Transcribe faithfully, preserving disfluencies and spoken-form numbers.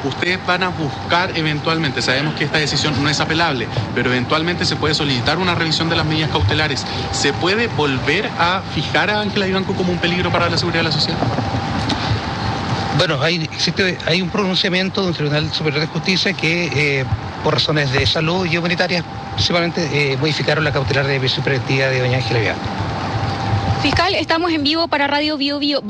ustedes van a buscar eventualmente, sabemos que esta decisión no es apelable, pero eventualmente se puede solicitar una revisión de las medidas cautelares. ¿Se puede volver a fijar a Ángela Vivanco como un peligro para la seguridad de la sociedad? Bueno, hay, existe, hay un pronunciamiento de un Tribunal Superior de Justicia que, eh, por razones de salud y humanitarias, principalmente eh, modificaron la cautelar de prisión preventiva de doña Ángela Vivanco. Fiscal, estamos en vivo para Radio Bio Bio.